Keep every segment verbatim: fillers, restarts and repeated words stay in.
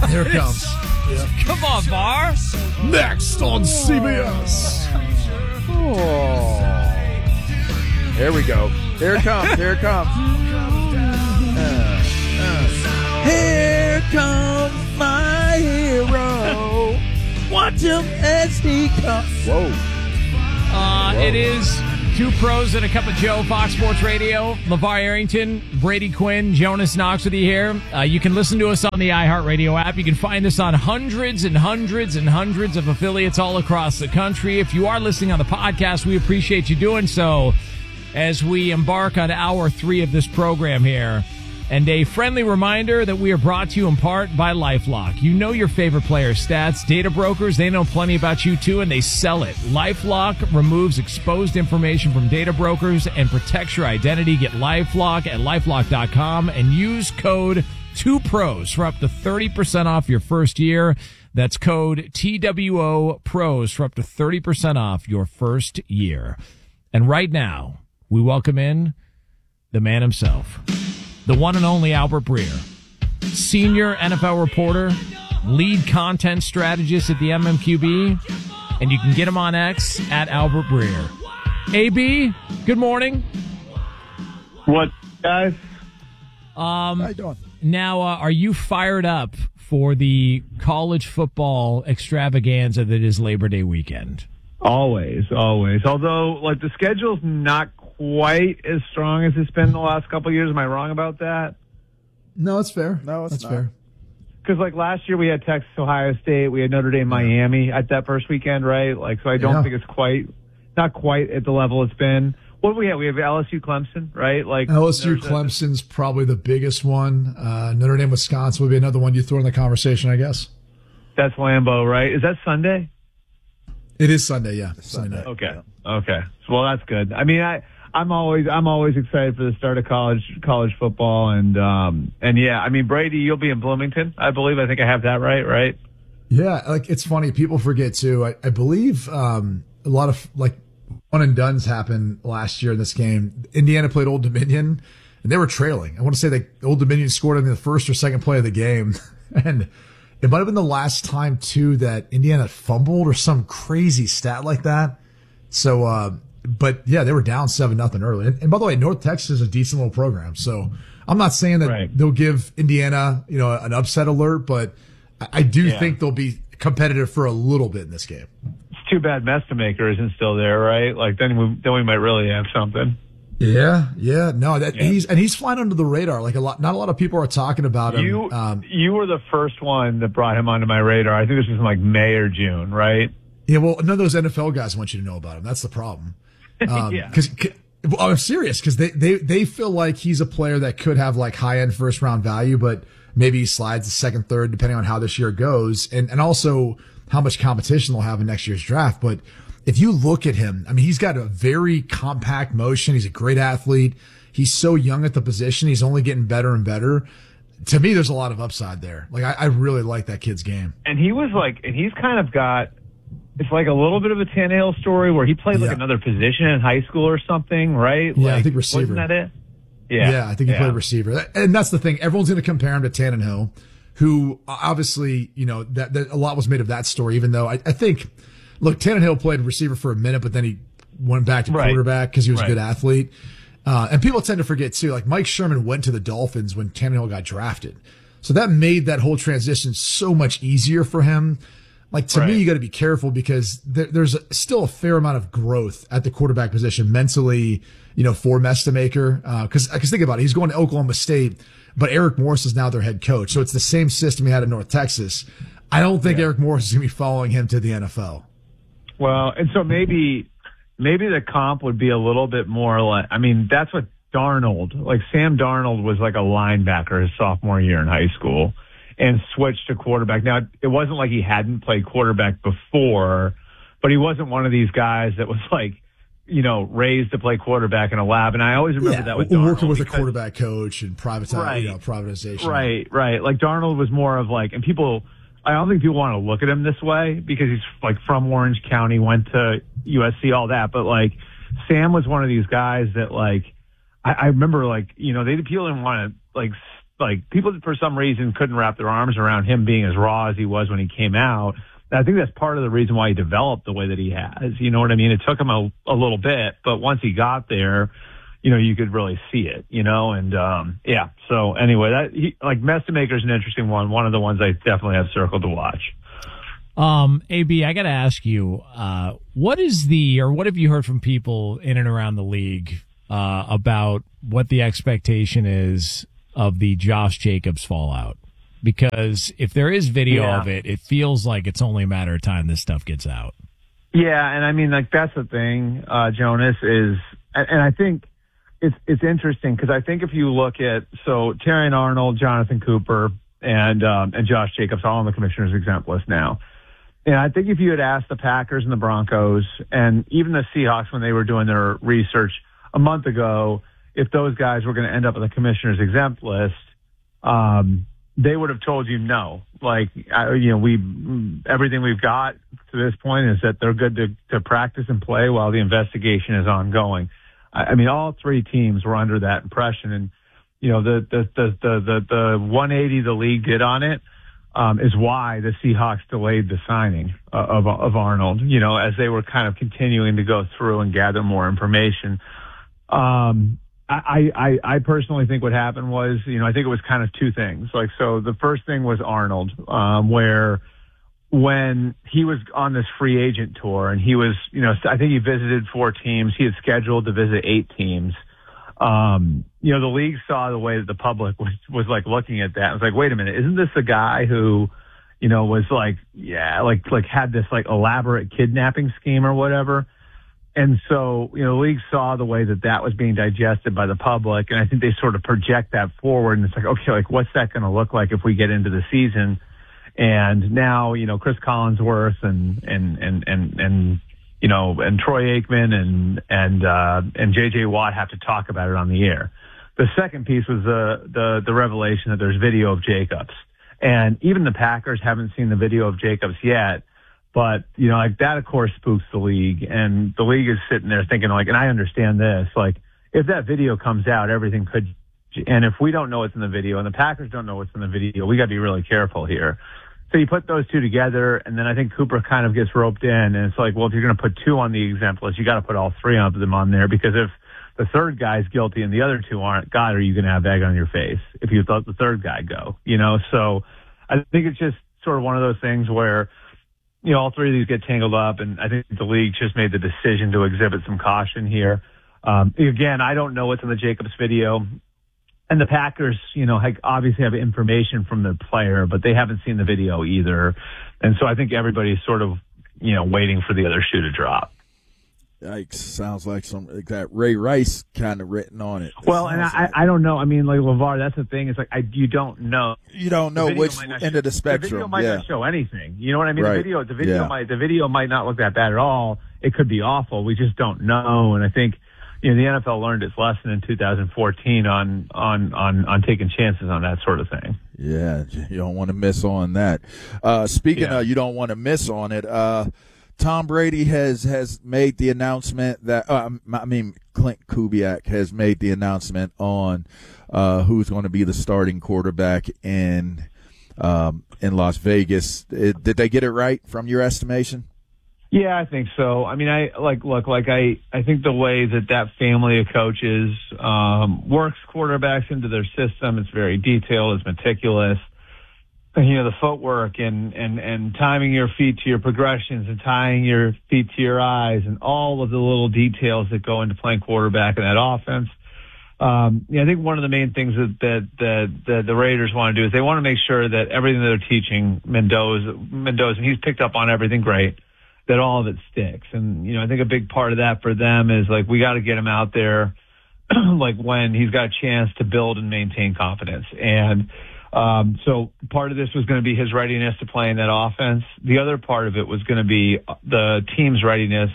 Here it comes. Yeah. Come on, Bar. Next on C B S. Oh. Here we go. Here it comes. Here it comes. Uh, uh. Here comes my hero. Watch him as he comes. Whoa. Uh, Whoa. It is two pros and a cup of Joe, Fox Sports Radio. LeVar Arrington, Brady Quinn, Jonas Knox with you here. Uh, you can listen to us on the iHeartRadio app. You can find us on hundreds and hundreds and hundreds of affiliates all across the country. If you are listening on the podcast, we appreciate you doing so as we embark on hour three of this program here. And a friendly reminder that we are brought to you in part by LifeLock. You know your favorite player's stats. Data brokers, they know plenty about you too, and they sell it. LifeLock removes exposed information from data brokers and protects your identity. Get LifeLock at LifeLock dot com and use code two pros for up to thirty percent off your first year. That's code T W O pros for up to thirty percent off your first year. And right now, we welcome in the man himself. The one and only Albert Breer, senior N F L reporter, lead content strategist at the M M Q B, and you can get him on X at Albert Breer. A B, good morning. What, guys? Um, How you doing? Now, uh, are you fired up for the college football extravaganza that is Labor Day weekend? Always, always. Although, like, the schedule's not quite as strong as it's been the last couple of years. Am I wrong about that? No, it's fair. No, it's That's not. fair. Because, like, last year we had Texas, Ohio State. We had Notre Dame, Miami at that first weekend, right? Like, so I don't Yeah. think it's quite, not quite at the level it's been. What do we have? We have L S U Clemson, right? Like L S U there's a- Clemson's probably the biggest one. Uh, Notre Dame, Wisconsin would be another one you throw in the conversation, I guess. That's Lambeau, right? Is that Sunday? It is Sunday, yeah. Sunday. night. Okay. Okay. Well, that's good. I mean, I, I'm always, I'm always excited for the start of college, college football. And, um, and yeah, I mean, Brady, you'll be in Bloomington, I believe. I think I have that right, right? Yeah. Like, it's funny. People forget too. I, I believe, um, a lot of like one and dones happened last year in this game. Indiana played Old Dominion and they were trailing. I want to say that Old Dominion scored in the first or second play of the game. And it might have been the last time too that Indiana fumbled or some crazy stat like that. So, uh, but yeah, they were down seven nothing early. And, and by the way, North Texas is a decent little program. So I'm not saying that right. they'll give Indiana, you know, an upset alert, but I, I do yeah. think they'll be competitive for a little bit in this game. It's too bad Mestamaker isn't still there, right? Like then we, then we might really have something. Yeah, yeah, no, that yeah. he's and he's flying under the radar. Like a lot, not a lot of people are talking about him. You, um, you were the first one that brought him onto my radar. I think this was in like May or June, right? Yeah, well, none of those N F L guys want you to know about him. That's the problem. Um, yeah. Because well, I'm serious. Because they, they they feel like he's a player that could have like high end first round value, but maybe he slides to second, third, depending on how this year goes, and and also how much competition they'll have in next year's draft. But if you look at him, I mean, he's got a very compact motion. He's a great athlete. He's so young at the position. He's only getting better and better. To me, there's a lot of upside there. Like, I, I really like that kid's game. And he was like, and he's kind of got, it's like a little bit of a Tannehill story where he played like Yeah. another position in high school or something, right? Yeah, like, I think receiver. Wasn't that it? Yeah. Yeah, I think he yeah. played receiver. And that's the thing. Everyone's going to compare him to Tannehill, who obviously, you know, that, that a lot was made of that story, even though I, I think, look, Tannehill played receiver for a minute, but then he went back to Right. quarterback because he was Right. a good athlete. Uh, and people tend to forget too, like Mike Sherman went to the Dolphins when Tannehill got drafted. So that made that whole transition so much easier for him. Like to Right. me, you got to be careful because there, there's a, still a fair amount of growth at the quarterback position mentally, you know, for Mestamaker. Uh, cause, cause think about it. He's going to Oklahoma State, but Eric Morris is now their head coach. So it's the same system he had in North Texas. I don't think Yeah. Eric Morris is going to be following him to the N F L. Well, and so maybe, maybe the comp would be a little bit more like, I mean, that's what Darnold, like Sam Darnold was like a linebacker his sophomore year in high school and switched to quarterback. Now, it wasn't like he hadn't played quarterback before, but he wasn't one of these guys that was like, you know, raised to play quarterback in a lab. And I always remember Yeah, that with working Darnold with a because- quarterback coach and private, Right. you know, privatization. Right, right. Like Darnold was more of like, and people, I don't think people want to look at him this way because he's like from Orange County, went to U S C, all that. But like Sam was one of these guys that like, I, I remember like, you know, they people didn't want to like like people for some reason couldn't wrap their arms around him being as raw as he was when he came out. And I think that's part of the reason why he developed the way that he has. You know what I mean? It took him a, a little bit, but once he got there, you know, you could really see it, you know, and, um, yeah. So anyway, that, he, like, Mestamaker's an interesting one. One of the ones I definitely have circled to watch. Um, A B, I got to ask you, uh, what is the, or what have you heard from people in and around the league, uh, about what the expectation is of the Josh Jacobs fallout? Because if there is video yeah. of it, it feels like it's only a matter of time this stuff gets out. Yeah. And I mean, like, that's the thing, uh, Jonas, is, and, and I think, It's it's interesting because I think if you look at so Terrion Arnold, Jonathan Cooper, and um, and Josh Jacobs all on the commissioner's exempt list now, and I think if you had asked the Packers and the Broncos and even the Seahawks when they were doing their research a month ago, if those guys were going to end up on the commissioner's exempt list, um, they would have told you no. Like I, you know, we everything we've got to this point is that they're good to to practice and play while the investigation is ongoing. I mean, all three teams were under that impression, and you know the the the the the, the one eighty the league did on it um, is why the Seahawks delayed the signing uh, of of Arnold. You know, as they were kind of continuing to go through and gather more information. Um, I, I I personally think what happened was, you know, I think it was kind of two things. Like, so the first thing was Arnold, um, where. When he was on this free agent tour and he was, you know, I think he visited four teams. He had scheduled to visit eight teams. Um, you know, the league saw the way that the public was, was like looking at that. It was like, wait a minute, isn't this a guy who, you know, was like, yeah, like, like had this like elaborate kidnapping scheme or whatever. And so, you know, the league saw the way that that was being digested by the public. And I think they sort of project that forward. And it's like, okay, like what's that going to look like if we get into the season? And now, you know, Chris Collinsworth and, and, and, and, and, you know, and Troy Aikman and, and, uh, and J J Watt have to talk about it on the air. The second piece was the, the, the revelation that there's video of Jacobs. And even the Packers haven't seen the video of Jacobs yet. But, you know, like that, of course, spooks the league. And the league is sitting there thinking, like, and I understand this, like, if that video comes out, everything could. And if we don't know what's in the video and the Packers don't know what's in the video, we got to be really careful here. So you put those two together, and then I think Cooper kind of gets roped in, and it's like, well, if you're going to put two on the exempt list, you got to put all three of them on there, because if the third guy's guilty and the other two aren't, God, are you going to have egg on your face if you let the third guy go? You know, so I think it's just sort of one of those things where, you know, all three of these get tangled up, and I think the league just made the decision to exhibit some caution here. Um, again, I don't know what's in the Jacobs video. And the Packers, you know, obviously have information from the player, but they haven't seen the video either. And so I think everybody's sort of, you know, waiting for the other shoe to drop. Yikes. Sounds like some that Ray Rice kind of written on it. Well, and I, like. I don't know. I mean, like, LeVar, that's the thing. It's like, I, you don't know. You don't know which end of the spectrum. The video might yeah. not show anything. You know what I mean? Right. The video, the video yeah. might, the video might not look that bad at all. It could be awful. We just don't know. And I think, you know, the N F L learned its lesson in two thousand fourteen on, on, on, on taking chances on that sort of thing. Yeah, you don't want to miss on that. Uh, speaking yeah. of, you don't want to miss on it. Uh, Tom Brady has, has made the announcement that, uh, I mean, Clint Kubiak has made the announcement on, uh, who's going to be the starting quarterback in, um, in Las Vegas. It, did they get it right from your estimation? Yeah, I think so. I mean, I like look like I I think the way that that family of coaches um, works quarterbacks into their system, it's very detailed, it's meticulous. And, you know, the footwork and and and timing your feet to your progressions and tying your feet to your eyes and all of the little details that go into playing quarterback in that offense. Um, yeah, I think one of the main things that that, that that the Raiders want to do is they want to make sure that everything that they're teaching Mendoza, Mendoza, and he's picked up on everything great, that all of it sticks. And, you know, I think a big part of that for them is, like, we got to get him out there, like, when he's got a chance to build and maintain confidence. And um, so part of this was going to be his readiness to play in that offense. The other part of it was going to be the team's readiness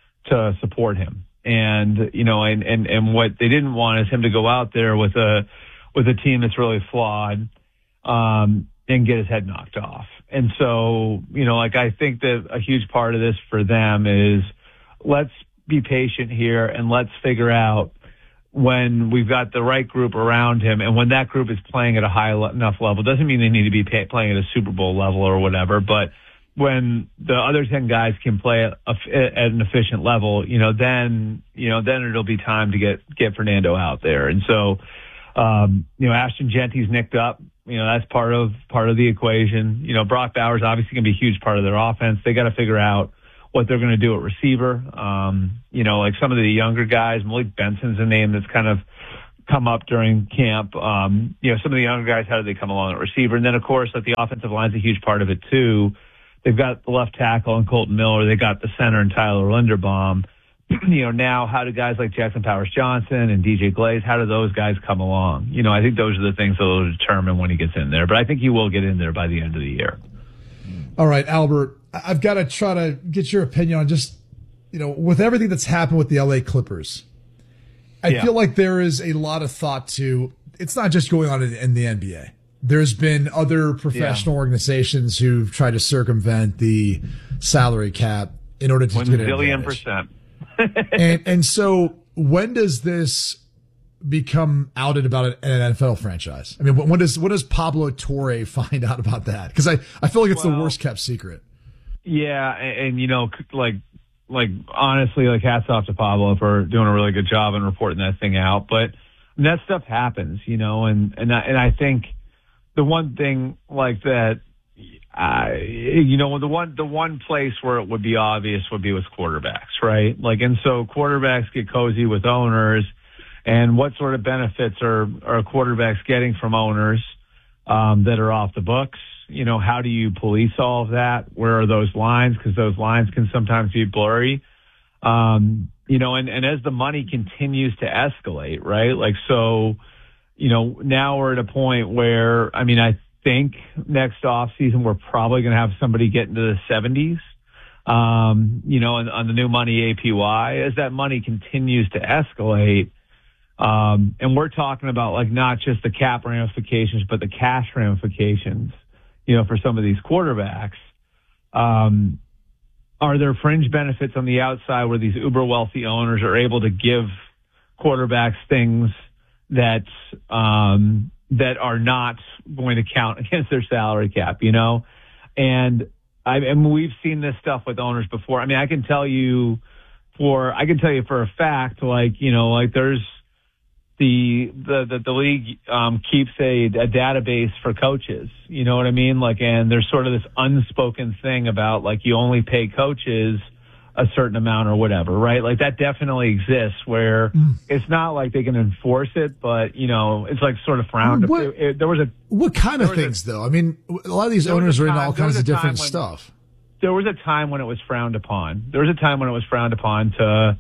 to support him. And, you know, and, and, and what they didn't want is him to go out there with a, with a team that's really flawed, um, and get his head knocked off. And so, you know, like, I think that a huge part of this for them is let's be patient here and let's figure out when we've got the right group around him, and when that group is playing at a high le- enough level, doesn't mean they need to be pay- playing at a Super Bowl level or whatever, but when the other ten guys can play at, a, at an efficient level, you know, then, you know, then it'll be time to get, get Fernando out there. And so, um, you know, Ashton Genty's nicked up. You know, that's part of, part of the equation. You know, Brock Bowers obviously going to be a huge part of their offense. They got to figure out what they're going to do at receiver. Um, you know, like some of the younger guys, Malik Benson's a name that's kind of come up during camp. Um, you know, some of the younger guys, how do they come along at receiver? And then, of course, like the offensive line's a huge part of it too. They've got the left tackle and Colton Miller. They got the center and Tyler Linderbaum. You know, now how do guys like Jackson Powers Johnson and D J Glaze, how do those guys come along? You know, I think those are the things that will determine when he gets in there. But I think he will get in there by the end of the year. All right, Albert, I've got to try to get your opinion on just, you know, with everything that's happened with the L A Clippers. I yeah. feel like there is a lot of thought to, it's not just going on in, in the N B A. There's been other professional yeah. organizations who've tried to circumvent the salary cap in order to One get an billion advantage. percent. and and so when does this become outed about an N F L franchise? I mean, when does when does Pablo Torre find out about that? Because I, I feel like it's well, the worst kept secret. Yeah, and, and you know, like like honestly, like hats off to Pablo for doing a really good job in reporting that thing out. But that stuff happens, you know, and and I, and I think. The one thing like that, uh, you know, the one, the one place where it would be obvious would be with quarterbacks, right? Like, and so quarterbacks get cozy with owners, and what sort of benefits are, are quarterbacks getting from owners, um, that are off the books? You know, how do you police all of that? Where are those lines? Cause those lines can sometimes be blurry. Um, you know, and, and as the money continues to escalate, right? Like, so, you know, now we're at a point where, I mean, I think next off season, we're probably going to have somebody get into the seventies, um, you know, on, on the new money A P Y as that money continues to escalate. Um, and we're talking about like not just the cap ramifications, but the cash ramifications, you know, for some of these quarterbacks. Um, are there fringe benefits on the outside where these uber wealthy owners are able to give quarterbacks things that um, that are not going to count against their salary cap, you know? And I and we've seen this stuff with owners before. I mean, I can tell you for I can tell you for a fact, like, you know, like there's the the the, the league um, keeps a, a database for coaches. You know what I mean? Like, and there's sort of this unspoken thing about like you only pay coaches a certain amount or whatever, right? Like that definitely exists where mm. it's not like they can enforce it, but you know, it's like sort of frowned. What, it, it, there was a what kind of things a, though? I mean, a lot of these owners are in all kinds of different when, stuff. There was a time when it was frowned upon. There was a time when it was frowned upon to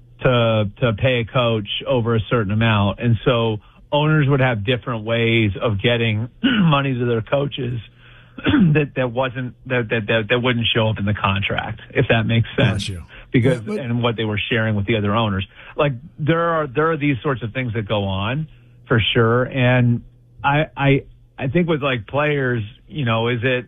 to to pay a coach over a certain amount, and so owners would have different ways of getting money to their coaches. that that wasn't that, that that that wouldn't show up in the contract, if that makes sense. Because yeah, but, and what they were sharing with the other owners, like there are there are these sorts of things that go on for sure. And I I I think with like players, you know, is it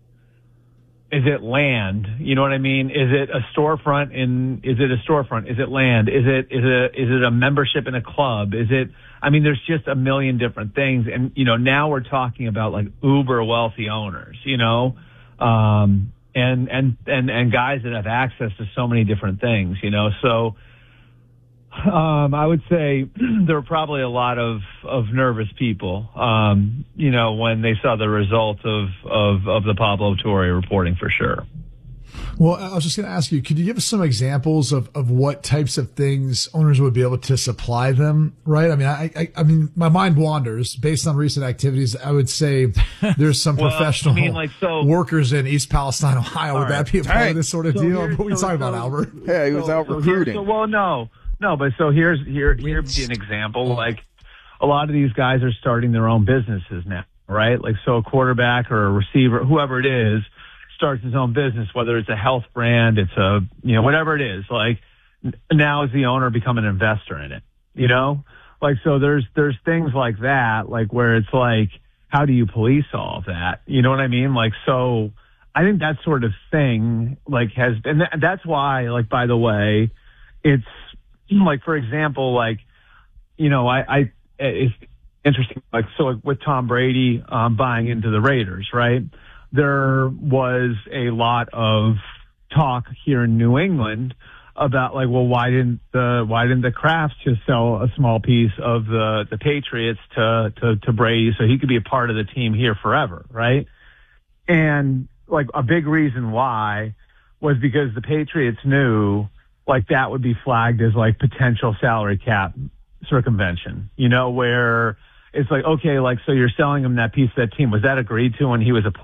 is it land? You know what I mean? Is it a storefront in? Is it a storefront? Is it land? Is it is it is it a membership in a club? Is it? I mean, there's just a million different things. And, you know, now we're talking about like uber wealthy owners, you know, um, and, and, and, and guys that have access to so many different things, you know. So, um, I would say there were probably a lot of, of nervous people, um, you know, when they saw the result of, of, of the Pablo Torre reporting for sure. Well, I was just going to ask you, could you give us some examples of, of what types of things owners would be able to supply them, right? I mean, I, I, I mean, my mind wanders based on recent activities. I would say there's some well, professional I mean, like, so, workers in East Palestine, Ohio. Would right. that be a part right. of this sort of so deal? What are you so, talking so, about, Albert? Yeah, he was so, out recruiting. So, well, no, no, but so here's, here, here's an example. Like a lot of these guys are starting their own businesses now, right? Like, so a quarterback or a receiver, whoever it is, starts his own business, whether it's a health brand, it's a, you know, whatever it is, like now is the owner become an investor in it, you know? Like, so there's, there's things like that, like where it's like, how do you police all of that? You know what I mean? Like, so I think that sort of thing, like has, and th- that's why, like, by the way, it's like, for example, like you know, I, I it's interesting. Like, so like with Tom Brady um, buying into the Raiders, right? There was a lot of talk here in New England about like, well, why didn't the why didn't the Krafts just sell a small piece of the the Patriots to to to Brady so he could be a part of the team here forever, right? And like a big reason why was because the Patriots knew like that would be flagged as like potential salary cap circumvention, you know, where it's like, okay, like, so you're selling him that piece of that team. Was that agreed to when he was a player?